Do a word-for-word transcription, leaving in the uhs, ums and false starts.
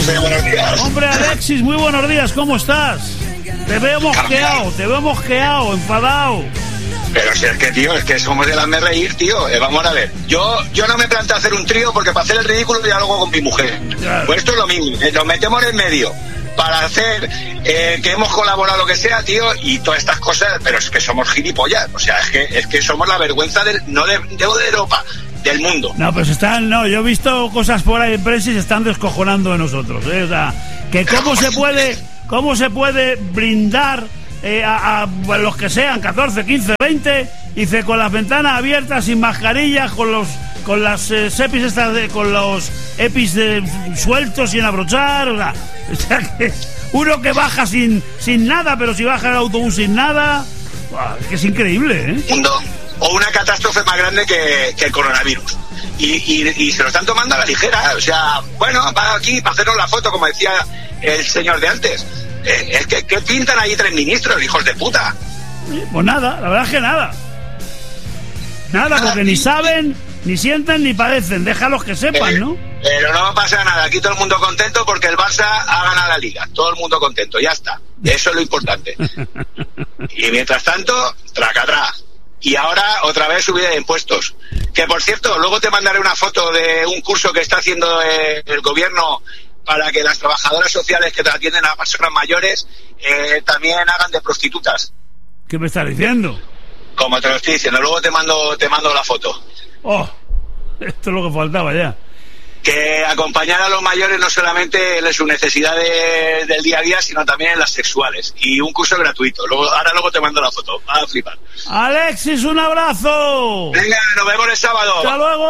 Buenos días. Hombre, Alexis, muy buenos días, ¿cómo estás? Te veo mosqueado, te veo mosqueado, enfadado. Pero si es que, tío, es que somos de hazme reír, tío. Eh, vamos a ver. Yo yo no me planteo hacer un trío porque para hacer el ridículo ya lo hago con mi mujer. Claro. Pues esto es lo mismo. Eh, nos metemos en medio para hacer eh, que hemos colaborado lo que sea, tío, y todas estas cosas, pero es que somos gilipollas. O sea, es que es que somos la vergüenza del no de, de Europa, del mundo. No, pues están, no, yo he visto cosas por ahí en prensa y se están descojonando de nosotros, ¿eh? O sea, que cómo se puede, cómo se puede brindar eh, a, a los que sean catorce, quince, veinte, dice, con las ventanas abiertas, sin mascarillas, con los con las eh, sepis estas de, con los epis de, sueltos sin abrochar, o sea, o sea que uno que baja sin sin nada, pero si baja el autobús sin nada, wow, es que es increíble, ¿eh? Mundo. O una catástrofe más grande que, que el coronavirus. Y, y, y se lo están tomando a la ligera. O sea, bueno, va aquí para hacernos la foto, como decía el señor de antes. Eh, es que, ¿qué pintan ahí tres ministros, hijos de puta? Pues nada, la verdad es que nada. Nada, porque ni saben, ni sienten, ni padecen. Déjalos que sepan, ¿no? Pero no pasa nada. Aquí todo el mundo contento porque el Barça ha ganado la Liga. Todo el mundo contento, ya está. Eso es lo importante. Y mientras tanto, tracatrá. Y ahora otra vez subida de impuestos. Que por cierto, luego te mandaré una foto de un curso que está haciendo el gobierno para que las trabajadoras sociales que atienden a personas mayores eh, también hagan de prostitutas. ¿Qué me estás diciendo? Como te lo estoy diciendo, luego te mando te mando la foto. Oh, esto es lo que faltaba ya. Que acompañar a los mayores no solamente en sus necesidades del día a día, sino también en las sexuales. Y un curso gratuito. Luego, ahora luego te mando la foto. Va a flipar. Alexis, un abrazo. Venga, nos vemos el sábado. Hasta luego.